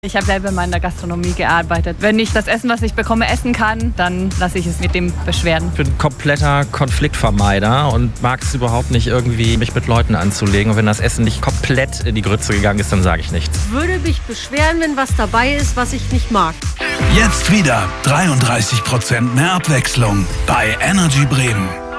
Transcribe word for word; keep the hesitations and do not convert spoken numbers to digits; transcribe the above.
Ich habe selber mal in der Gastronomie gearbeitet. Wenn ich das Essen, was ich bekomme, essen kann, dann lasse ich es mit dem beschweren. Ich bin ein kompletter Konfliktvermeider und mag es überhaupt nicht, irgendwie mich mit Leuten anzulegen. Und wenn das Essen nicht komplett in die Grütze gegangen ist, dann sage ich nichts. Ich würde mich beschweren, wenn was dabei ist, was ich nicht mag. Jetzt wieder dreiunddreißig Prozent mehr Abwechslung bei Energy Bremen.